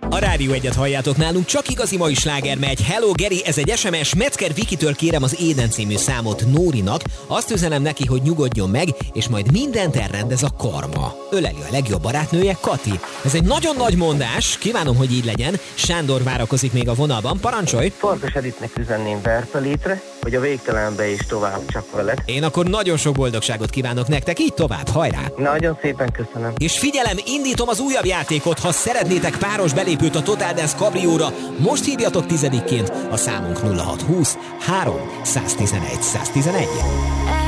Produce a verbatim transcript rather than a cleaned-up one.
A Rádió Egyet halljátok, nálunk csak igazi mai sláger megy. Hello Geri, ez egy es em es, Metzger Vikitől kérem az Éden című számot Nórinak. Azt üzenem neki, hogy nyugodjon meg, és majd mindent elrendez a karma. Öleli a legjobb barátnője, Kati. Ez egy nagyon nagy mondás, kívánom, hogy így legyen. Sándor várakozik még a vonalban, parancsolj! Farkas Editnek üzenném Verpelétre, hogy a végtelenbe is tovább csak veled. Én akkor nagyon sok boldogságot kívánok nektek, így tovább, hajrá! Nagyon szépen köszönöm. És figyelem, indítom az újabb játékot, ha szeretnétek páros belépőt a Total Dance Cabrióra, most hívjatok tizedikként, a számunk nulla hat húsz három tizenegy száz tizenegy.